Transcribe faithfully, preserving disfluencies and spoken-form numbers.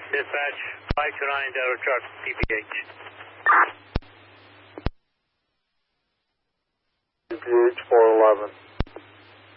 Dispatch, five two nine Delta Truck, P P H. P P H four eleven.